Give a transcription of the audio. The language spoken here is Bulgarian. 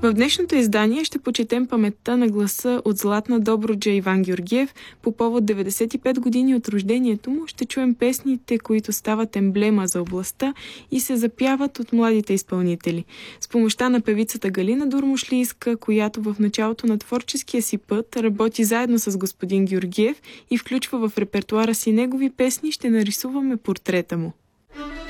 В днешното издание ще почетем паметта на гласа от Златна Добруджа Иван Георгиев. По повод 95 години от рождението му ще чуем песните, които стават емблема за областта и се запяват от младите изпълнители. С помощта на певицата Галина Дурмушлийска, която в началото на творческия си път работи заедно с господин Георгиев и включва в репертуара си негови песни, ще нарисуваме портрета му.